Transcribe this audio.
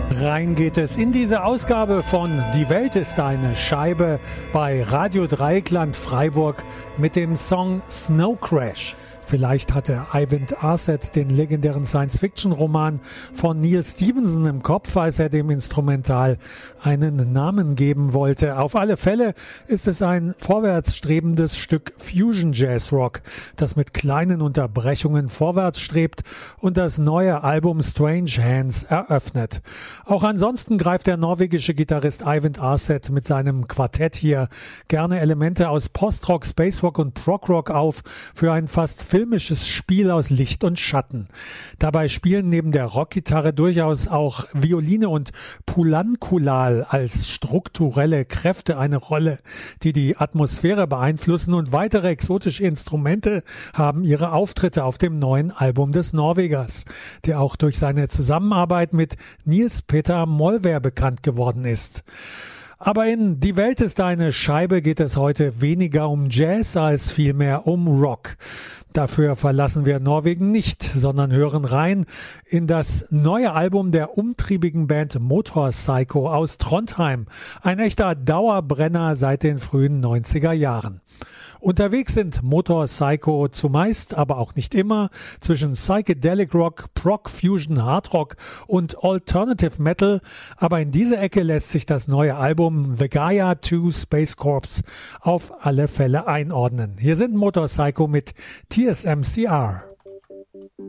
Rein geht es in diese Ausgabe von Die Welt ist eine Scheibe bei Radio Dreieckland Freiburg mit dem Song Snow Crash. Vielleicht hatte Eyvind Arset den legendären Science-Fiction-Roman von Neal Stephenson im Kopf, als er dem Instrumental einen Namen geben wollte. Auf alle Fälle ist es ein vorwärtsstrebendes Stück Fusion-Jazz-Rock, das mit kleinen Unterbrechungen vorwärts strebt und das neue Album Strange Hands eröffnet. Auch ansonsten greift der norwegische Gitarrist Eyvind Arset mit seinem Quartett hier gerne Elemente aus Postrock, Spacerock und Progrock auf für ein fast filmisches Spiel aus Licht und Schatten. Dabei spielen neben der Rockgitarre durchaus auch Violine und Pulankulal als strukturelle Kräfte eine Rolle, die die Atmosphäre beeinflussen, und weitere exotische Instrumente haben ihre Auftritte auf dem neuen Album des Norwegers, der auch durch seine Zusammenarbeit mit Nils Petter Molvær bekannt geworden ist. Aber in Die Welt ist eine Scheibe geht es heute weniger um Jazz als vielmehr um Rock. Dafür verlassen wir Norwegen nicht, sondern hören rein in das neue Album der umtriebigen Band Motorpsycho aus Trondheim. Ein echter Dauerbrenner seit den frühen 90er Jahren. Unterwegs sind Motorpsycho zumeist, aber auch nicht immer, zwischen Psychedelic Rock, Prog, Fusion, Hard Rock und Alternative Metal. Aber in diese Ecke lässt sich das neue Album The Gaia 2 Space Corps auf alle Fälle einordnen. Hier sind Motorpsycho mit TSMCR.